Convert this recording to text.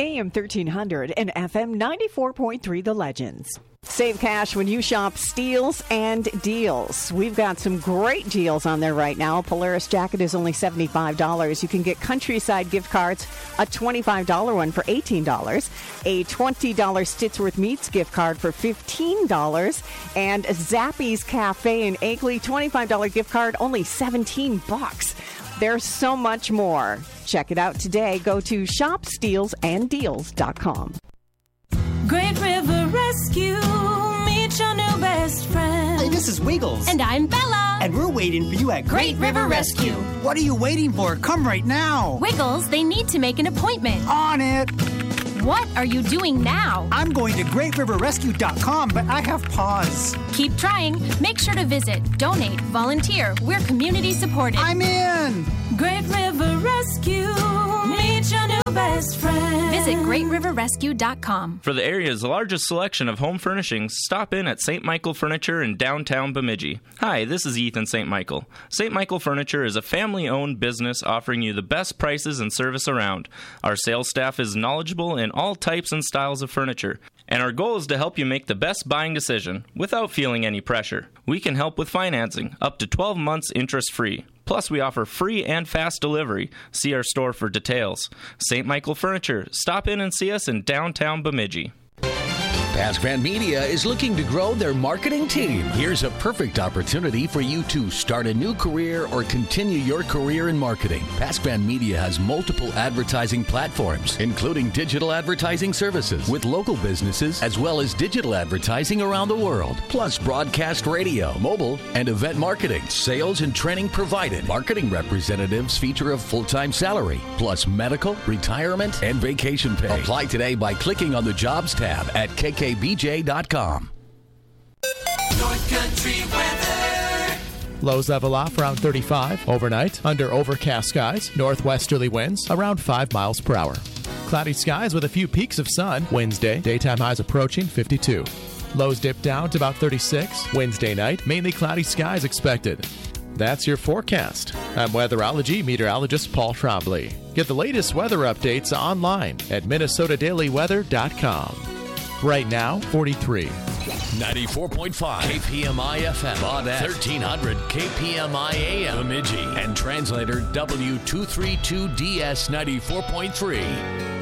AM 1300 and FM 94.3 The Legends. Save cash when you shop Steals and Deals. We've got some great deals on there right now. Polaris jacket is only $75. You can get Countryside gift cards, a $25 one for $18, a $20 Stitsworth Meats gift card for $15, and Zappy's Cafe in Akeley, $25 gift card, only $17. There's so much more. Check it out today. Go to shopstealsanddeals.com. Great River Rescue, meet your new best friend. Hey, this is Wiggles. And I'm Bella. And we're waiting for you at Great River Rescue. What are you waiting for? Come right now. Wiggles, they need to make an appointment. On it. What are you doing now? I'm going to GreatRiverRescue.com, but I have pause. Keep trying. Make sure to visit, donate, volunteer. We're community supported. I'm in. Great River Rescue, meet your new best friend. Visit GreatRiverRescue.com. For the area's largest selection of home furnishings, stop in at St. Michael Furniture in downtown Bemidji. Hi, this is Ethan St. Michael. St. Michael Furniture is a family-owned business offering you the best prices and service around. Our sales staff is knowledgeable in all types and styles of furniture, and our goal is to help you make the best buying decision without feeling any pressure. We can help with financing, up to 12 months interest-free. Plus, we offer free and fast delivery. See our store for details. St. Michael Furniture. Stop in and see us in downtown Bemidji. Pasquan Media is looking to grow their marketing team. Here's a perfect opportunity for you to start a new career or continue your career in marketing. Pasquan Media has multiple advertising platforms, including digital advertising services with local businesses, as well as digital advertising around the world, plus broadcast radio, mobile, and event marketing. Sales and training provided. Marketing representatives feature a full-time salary, plus medical, retirement, and vacation pay. Apply today by clicking on the Jobs tab at KKBJ.com. North Country weather. Lows level off around 35 overnight under overcast skies. Northwesterly winds around 5 miles per hour. Cloudy skies with a few peaks of sun. Wednesday, daytime highs approaching 52. Lows dip down to about 36. Wednesday night, mainly cloudy skies expected. That's your forecast. I'm weatherology meteorologist Paul Trombley. Get the latest weather updates online at MinnesotaDailyWeather.com. Right now, 43. 94.5 KPMI FM, Baudette, 1300 KPMI AM, Bemidji, and translator W232DS 94.3.